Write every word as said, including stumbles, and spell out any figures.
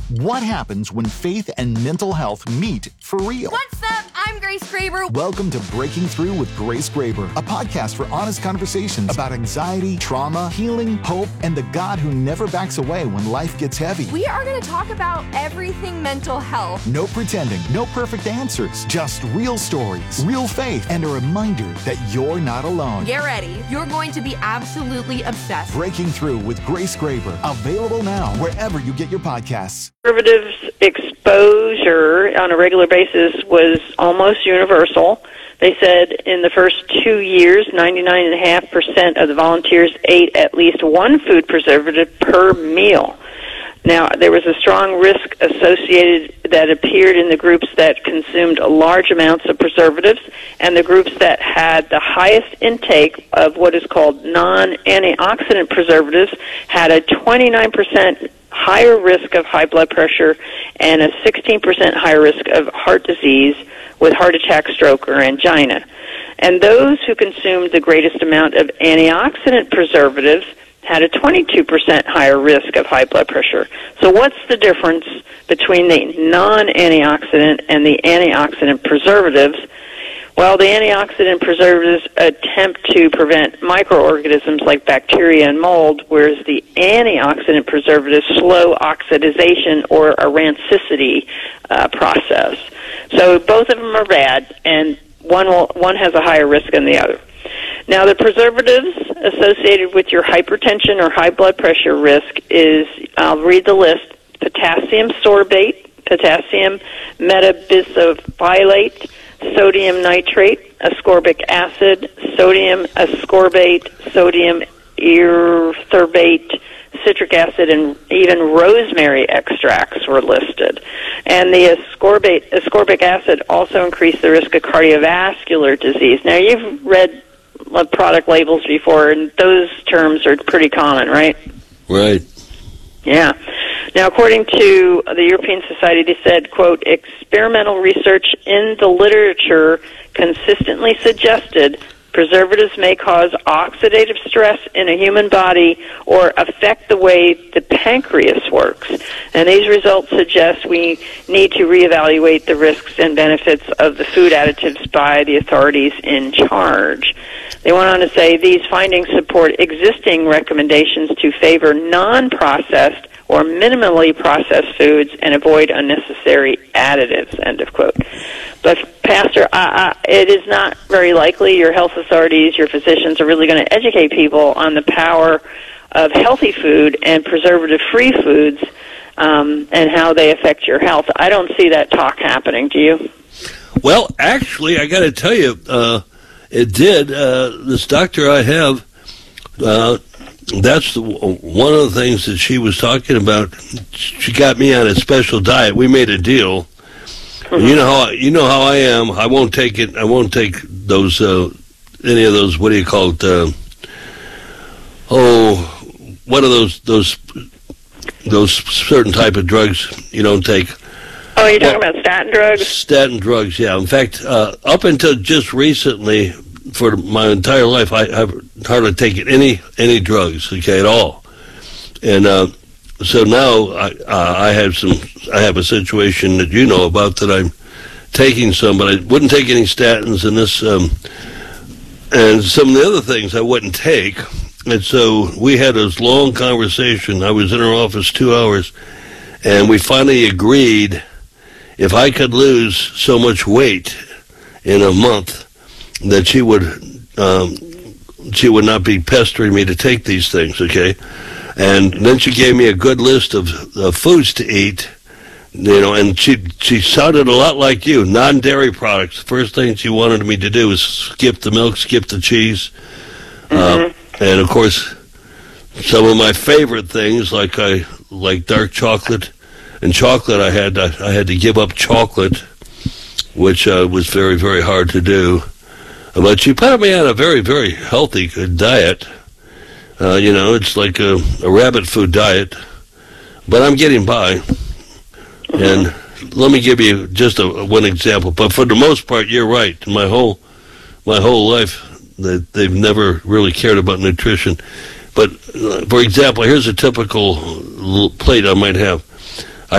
What happens when faith and mental health meet for real? What's up? I'm Grace Graber. Welcome to Breaking Through with Grace Graber, a podcast for honest conversations about anxiety, trauma, healing, hope, and the God who never backs away when life gets heavy. We are going to talk about everything mental health. No pretending, no perfect answers, just real stories, real faith, and a reminder that you're not alone. Get ready. You're going to be absolutely obsessed. Breaking Through with Grace Graber, available now wherever you get your podcasts. Conservatives' exposure on a regular basis was almost universal. They said in the first two years, ninety-nine point five percent of the volunteers ate at least one food preservative per meal. Now, there was a strong risk associated that appeared in the groups that consumed large amounts of preservatives, and the groups that had the highest intake of what is called non-antioxidant preservatives had a twenty-nine percent higher risk of high blood pressure and a sixteen percent higher risk of heart disease with heart attack, stroke, or angina. And those who consumed the greatest amount of antioxidant preservatives had a twenty-two percent higher risk of high blood pressure. So what's the difference between the non-antioxidant and the antioxidant preservatives? Well, the antioxidant preservatives attempt to prevent microorganisms like bacteria and mold, whereas the antioxidant preservatives slow oxidization or a rancicity uh, process. So both of them are bad, and one will, one has a higher risk than the other. Now, the preservatives associated with your hypertension or high blood pressure risk is, I'll read the list, potassium sorbate, potassium metabisophilate, sodium nitrate, ascorbic acid, sodium ascorbate, sodium erythorbate, citric acid, and even rosemary extracts were listed. And the ascorbate, ascorbic acid also increased the risk of cardiovascular disease. Now, you've read product labels before, and those terms are pretty common, right? Right. Yeah. Now, according to the European Society, they said, quote, experimental research in the literature consistently suggested preservatives may cause oxidative stress in a human body or affect the way the pancreas works. And these results suggest we need to reevaluate the risks and benefits of the food additives by the authorities in charge. They went on to say these findings support existing recommendations to favor non-processed or minimally processed foods and avoid unnecessary additives, end of quote. But, Pastor, uh, uh, it is not very likely your health authorities, your physicians are really going to educate people on the power of healthy food and preservative-free foods um, and how they affect your health. I don't see that talk happening, do you? Well, actually, I got to tell you, uh, it did. Uh, this doctor I have, uh, that's the, one of the things that she was talking about. She got me on a special diet. We made a deal. Mm-hmm. You know how you know how I am. I won't take it. I won't take those uh, any of those. What do you call it? Uh, oh, what are those those those certain type of drugs you don't take? Oh, you're talking well, about statin drugs? Statin drugs, yeah. In fact, uh, up until just recently, for my entire life, I, I've hardly taken any any drugs, okay, at all. And uh, so now I, uh, I have some. I have a situation that you know about that I'm taking some, but I wouldn't take any statins in this, um, and some of the other things I wouldn't take. And so we had this long conversation. I was in her office two hours, and we finally agreed if I could lose so much weight in a month that she would um, she would not be pestering me to take these things, okay? And then she gave me a good list of uh, foods to eat, you know, and she she sounded a lot like you, non-dairy products. The first thing she wanted me to do was skip the milk, skip the cheese, mm-hmm. uh, and of course, some of my favorite things like I like dark chocolate and chocolate. I had I, I had to give up chocolate, which uh, was very very hard to do. But she put me on a very, very healthy good diet. Uh, you know, it's like a, a rabbit food diet. But I'm getting by. And let me give you just a, one example. But for the most part, you're right. My whole my whole life, they, they've never really cared about nutrition. But, uh, for example, here's a typical plate I might have.